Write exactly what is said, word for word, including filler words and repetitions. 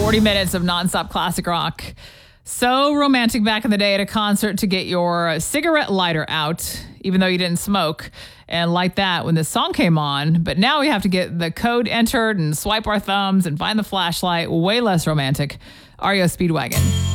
forty minutes of nonstop classic rock. So romantic back in the day at a concert to get your cigarette lighter out, even though you didn't smoke, and light that when this song came on. But now we have to get the code entered and swipe our thumbs and find the flashlight. Way less romantic. R E O Speedwagon.